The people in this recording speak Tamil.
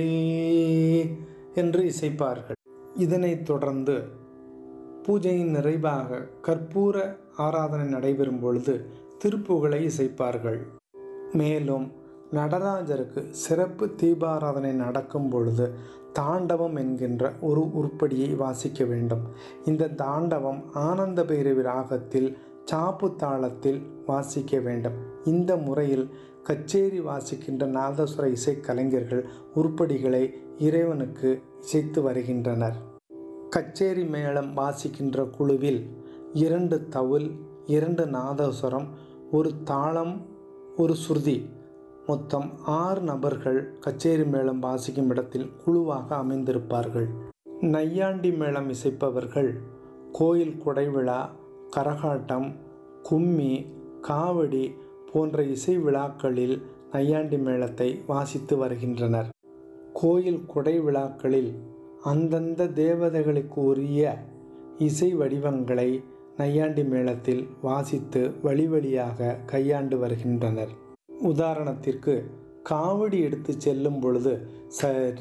என்று இசைப்பார்கள். இதனைத் தொடர்ந்து பூஜையின் நிறைவாக கற்பூர ஆராதனை நடைபெறும் பொழுது திருப்புகழை இசைப்பார்கள். மேலும் நடராஜருக்கு சிறப்பு தீபாராதனை நடக்கும் பொழுது தாண்டவம் என்கின்ற ஒரு உருப்படியை வாசிக்க வேண்டும். இந்த தாண்டவம் ஆனந்த பைரவி ராகத்தில் சாப்பு தாளத்தில் வாசிக்க வேண்டும். இந்த முறையில் கச்சேரி வாசிக்கின்ற நாதசுர இசைக்கலைஞர்கள் உருப்படிகளை இறைவனுக்கு இசைத்து வருகின்றனர். கச்சேரி மேளம் வாசிக்கின்ற குழுவில் 2 தவில், 2 நாதசுரம், ஒரு தாளம், ஒரு சுருதி, மொத்தம் 6 நபர்கள் கச்சேரி மேளம் வாசிக்கும் இடத்தில் குழுவாக அமைந்திருப்பார்கள். நையாண்டி மேளம் இசைப்பவர்கள் கோயில் குடைவிழா, கரகாட்டம், கும்மி, காவடி போன்ற இசை விழாக்களில் நையாண்டி மேளத்தை வாசித்து வருகின்றனர். கோயில் குடை விழாக்களில் அந்தந்த தேவதைகளுக்கு உரிய இசை வடிவங்களை நையாண்டி மேளத்தில் வாசித்து வழி வழியாக கையாண்டு வருகின்றனர். உதாரணத்திற்கு காவடி எடுத்து செல்லும் பொழுது சரி